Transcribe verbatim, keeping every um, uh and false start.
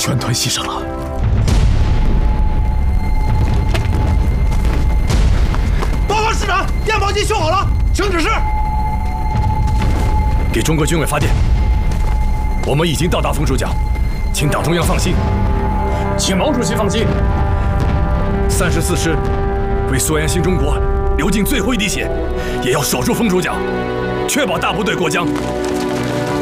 全团牺牲了。 报告师长，电报机修好了，请指示。 给中国军委发电，我们已经到达枫树角，请党中央放心， 请毛主席放心。 三十四师为苏联新中国流尽最后一滴血，也要守住枫树角，确保大部队过江。